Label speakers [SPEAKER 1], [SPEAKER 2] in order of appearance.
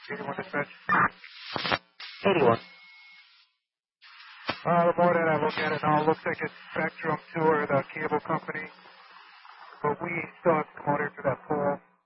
[SPEAKER 1] 81 dispatch.
[SPEAKER 2] 81.
[SPEAKER 1] The more that I look at it now, it looks like it's Spectrum 2 or the cable company. But we still have to come out here to that pole.